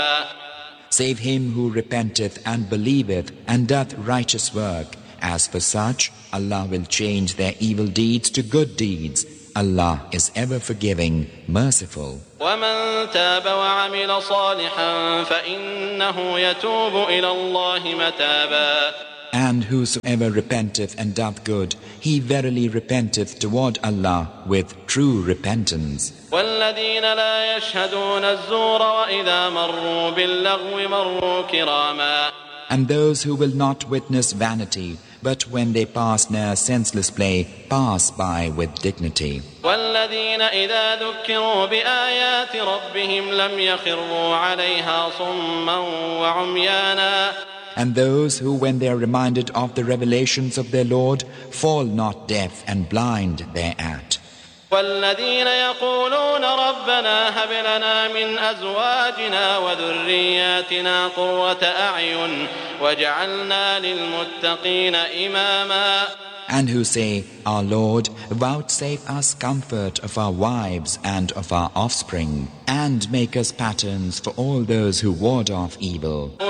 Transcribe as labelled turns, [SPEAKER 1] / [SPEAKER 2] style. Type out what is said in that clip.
[SPEAKER 1] Save him who repenteth and believeth and doth righteous work. As for such, Allah will change their evil deeds to good deeds. Allah is ever forgiving, merciful.
[SPEAKER 2] ومن تاب وعمل صالحا فإنه يتوب إلى الله متابا.
[SPEAKER 1] And whosoever repenteth and doth good, he verily repenteth toward Allah with true repentance.
[SPEAKER 2] والذين لا يشهدون الزور وإذا مروا باللغو مروا كراما.
[SPEAKER 1] And those who will not witness vanity, but when they pass near senseless play, pass by with dignity.
[SPEAKER 2] والذين إذا ذكروا بآيات ربهم لم يخروا عليها صما وعميانا.
[SPEAKER 1] And those who, when they are reminded of the revelations of their Lord, fall not deaf and blind thereat.
[SPEAKER 2] والذين يقولون ربنا هب لنا من أزواجنا وذرياتنا قرة أعين واجعلنا للمتقين إماما.
[SPEAKER 1] And who say, Our Lord, vouchsafe us comfort of our wives and of our offspring, and make us patterns for all those who ward off evil.